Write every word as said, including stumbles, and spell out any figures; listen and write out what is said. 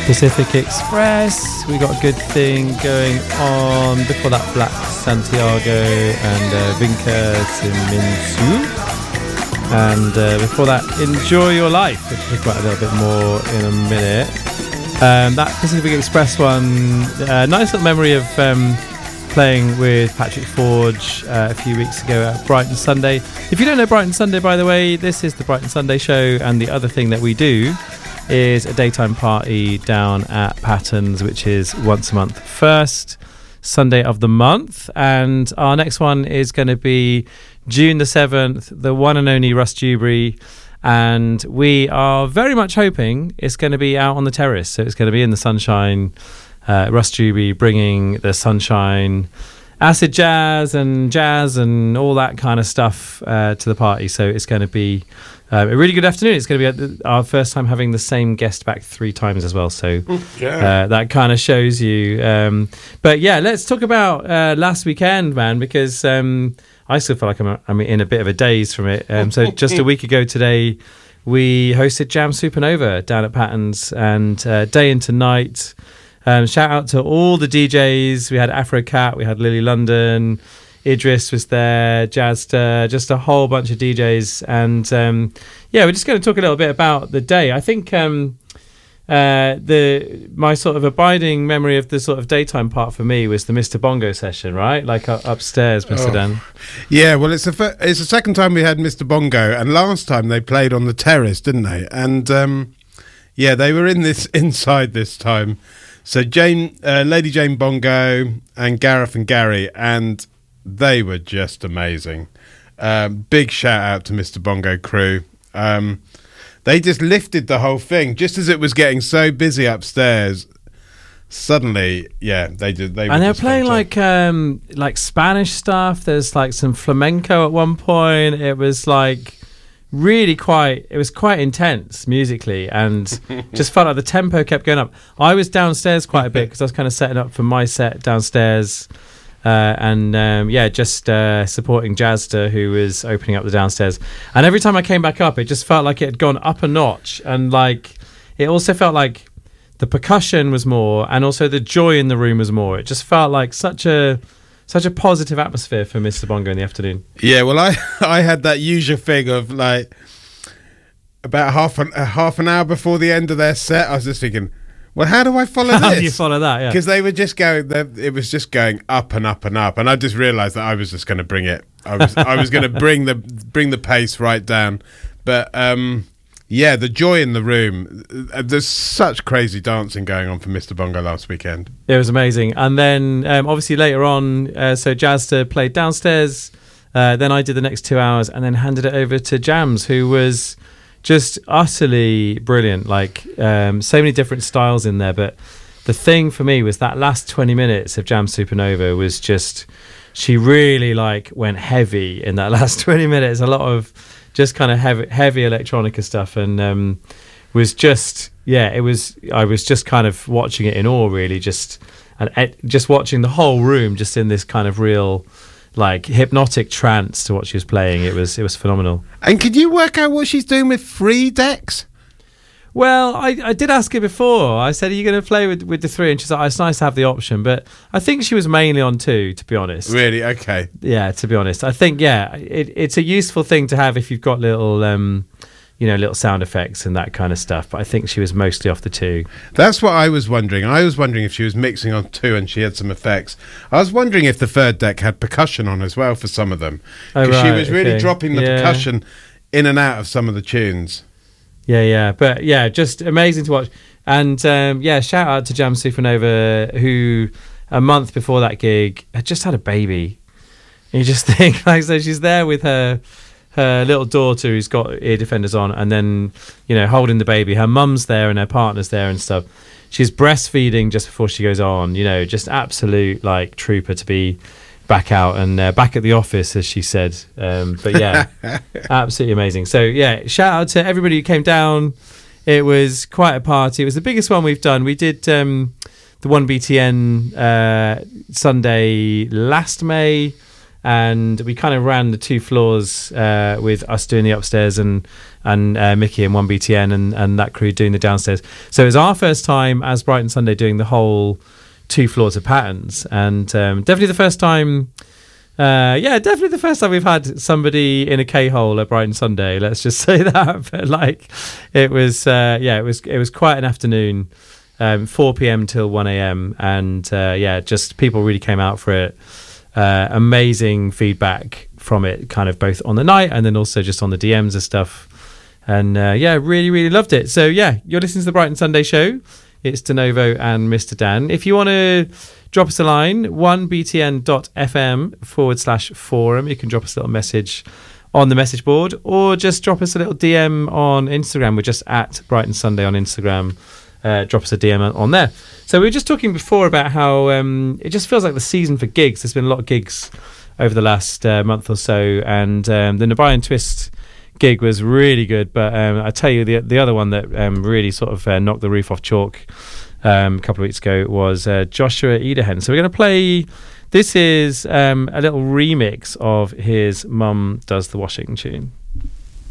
Pacific Express. We got a good thing going on. Before that, Black Santiago and uh, Vinca Siminsu. And uh, before that, Enjoy Your Life, which we'll talk about a little bit more in a minute. Um, that Pacific Express one, uh, nice little memory of um, playing with Patrick Forge uh, a few weeks ago at Brighton Sunday. If you don't know Brighton Sunday, by the way, this is the Brighton Sunday show, and the other thing that we do is a daytime party down at Patton's, which is once a month, first Sunday of the month. And our next one is going to be June the seventh, the one and only Russ Dewberry. And we are very much hoping it's going to be out on the terrace. So it's going to be in the sunshine. Uh, Russ Dewberry bringing the sunshine, acid jazz and jazz and all that kind of stuff uh, to the party. So it's going to be uh, a really good afternoon. It's going to be our first time having the same guest back three times as well. So yeah. uh, that kind of shows you. Um, but yeah, let's talk about uh, last weekend, man, because um, I still feel like I'm, I'm in a bit of a daze from it. Um, so just a week ago today, we hosted Jam Supernova down at Patton's, and uh, day into night. Um, shout out to all the D Js. We had Afro Cat, we had Lily London, Idris was there, Jazster, just a whole bunch of D Js. And um, yeah, we're just going to talk a little bit about the day. I think um, uh, the my sort of abiding memory of the sort of daytime part for me was the Mister Bongo session, right? Like uh, upstairs, Mister Oh. Dan. Yeah, well, it's the it's the second time we had Mister Bongo, and last time they played on the terrace, didn't they? And um, yeah, they were in this inside this time. So Jane, uh, Lady Jane Bongo and Gareth and Gary, and they were just amazing. Um, big shout out to Mister Bongo crew. Um, they just lifted the whole thing just as it was getting so busy upstairs. Suddenly, yeah, they did. They and they're playing like um, like Spanish stuff. There's like some flamenco at one point. It was like really quite. It was quite intense musically, and just felt like the tempo kept going up. I was downstairs quite a bit because I was kind of setting up for my set downstairs. Uh, and um, yeah, just uh, supporting Jazster, who was opening up the downstairs. And every time I came back up, it just felt like it had gone up a notch. And like, it also felt like the percussion was more, and also the joy in the room was more. It just felt like such a such a positive atmosphere for Mister Bongo in the afternoon. Yeah, well, I I had that usual thing of like about half an uh, half an hour before the end of their set, I was just thinking, well, how do I follow how this? How do you follow that? Yeah, because they were just going. It was just going up and up and up, and I just realised that I was just going to bring it. I was I was going to bring the bring the pace right down. But um, yeah, the joy in the room. There's such crazy dancing going on for Mister Bongo last weekend. It was amazing. And then um, obviously later on, uh, so Jazster played downstairs. Uh, then I did the next two hours, and then handed it over to Jams, who was just utterly brilliant. Like um, so many different styles in there, but the thing for me was that last twenty minutes of Jam Supernova was just, she really like went heavy in that last twenty minutes. A lot of just kind of heavy, heavy electronica stuff, and um, was just yeah, it was. I was just kind of watching it in awe, really, just and just watching the whole room just in this kind of real, like, hypnotic trance to what she was playing. It was it was phenomenal. And could you work out what she's doing with three decks? Well, I, I did ask her before. I said, are you going to play with, with the three? And she's like, it's nice to have the option. But I think she was mainly on two, to be honest. Really? Okay. Yeah, to be honest. I think, yeah, it, it's a useful thing to have if you've got little, um, you know, little sound effects and that kind of stuff. But I think she was mostly off the two. That's what I was wondering. I was wondering if she was mixing on two and she had some effects. I was wondering if the third deck had percussion on as well for some of them. Because oh, right, she was really okay. dropping the yeah. percussion in and out of some of the tunes. Yeah, yeah. But yeah, just amazing to watch. And um, yeah, shout out to Jam Supernova, who a month before that gig had just had a baby. And you just think, like, so she's there with her her little daughter who's got ear defenders on, and then, you know, holding the baby. Her mum's there and her partner's there and stuff. She's breastfeeding just before she goes on, you know, just absolute, like, trooper to be back out and uh, back at the office, as she said. Um, but yeah, absolutely amazing. So yeah, shout out to everybody who came down. It was quite a party. It was the biggest one we've done. We did um, the one B T N uh, Sunday last May. and we kind of ran the two floors uh, with us doing the upstairs and and uh, Mickey and one B T N and, and that crew doing the downstairs. So it was our first time as Brighton Sunday doing the whole two floors of Patterns, and um, definitely the first time. Uh, yeah, definitely the first time we've had somebody in a K-hole at Brighton Sunday. Let's just say that. But like, it was, uh, yeah, it was, it was quite an afternoon, um, four p.m. till one a.m. and uh, yeah, just people really came out for it. Uh, amazing feedback from it, kind of both on the night and then also just on the D Ms and stuff. And uh, yeah, really, really loved it. So yeah, you're listening to the Brighton Sunday Show. It's DeNovo and Mister Dan. If you want to drop us a line, one b t n dot f m forward slash forum. You can drop us a little message on the message board, or just drop us a little D M on Instagram. We're just at Brighton Sunday on Instagram. Uh, drop us a D M on there. So we were just talking before about how um, it just feels like the season for gigs. There's been a lot of gigs over the last uh, month or so, and um, the Nabayan Twist gig was really good. But um, I tell you, the the other one that um, really sort of uh, knocked the roof off Chalk um, a couple of weeks ago was uh, Joshua Ederhen. So we're going to play. This is um, a little remix of his Mum Does the Washing tune.